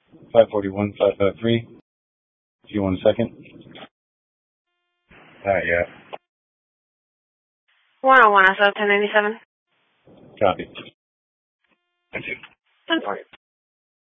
541, 553. If you want a second. Yeah. 101 SO 1097. Copy. Thank you. 1040.